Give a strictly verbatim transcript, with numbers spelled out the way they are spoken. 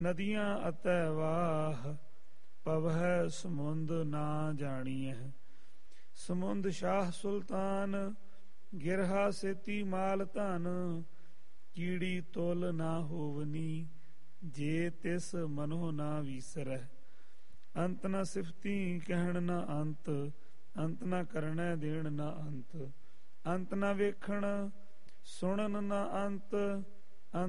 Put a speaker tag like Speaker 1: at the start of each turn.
Speaker 1: ਨਦੀਆਂ ਅਤੈ ਵਾਹ ਪਵਹਿ ਸਮੁੰਦ ਨਾ ਜਾਣੀਐ। ਸਮੁੰਦ ਸ਼ਾਹ ਸੁਲਤਾਨ ਗਿਰਹਾ ਸੇਤੀ ਮਾਲ ਧਨ। ਕੀੜੀ ਤੁਲ ਨਾ ਹੋਵਨੀ ਜੇ ਤਿਸ ਮਨੋ ਨਾ ਵੀਸਰੈ। ਅੰਤ ਨਾ ਸਿਫਤੀ ਕਹਿਣ ਨਾ ਅੰਤ, ਅੰਤ ਨਾ ਕਰਨੈ ਦੇਣ ਨਾ ਅੰਤ। ਅੰਤ ਨਾ ਵੇਖਣ ਸੁਣਨ ਨਾ ਅੰਤ,